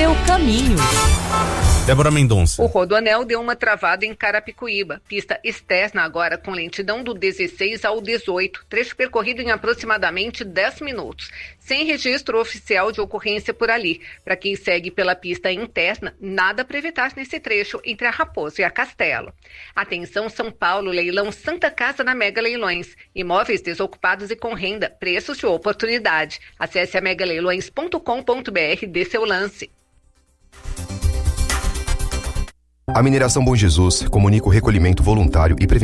seu caminho. Débora Mendonça. O Rodoanel deu uma travada em Carapicuíba. Pista externa agora com lentidão do 16 ao 18. Trecho percorrido em aproximadamente 10 minutos. Sem registro oficial de ocorrência por ali. Para quem segue pela pista interna, nada para evitar nesse trecho entre a Raposo e a Castelo. Atenção São Paulo, leilão Santa Casa na Mega Leilões. Imóveis desocupados e com renda, preços de oportunidade. Acesse a megaleilões.com.br, dê seu lance. A Mineração Bom Jesus comunica o recolhimento voluntário e preventivo